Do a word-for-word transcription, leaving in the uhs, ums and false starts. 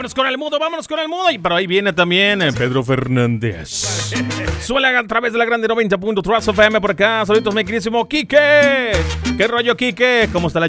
Vámonos con el mudo, vámonos con el mudo. Y pero ahí viene también eh, Pedro Fernández. Suele a través de la grande noventa punto tres F M por acá. Saludos, mi queridísimo Quique. ¿Qué rollo, Quique? ¿Cómo está la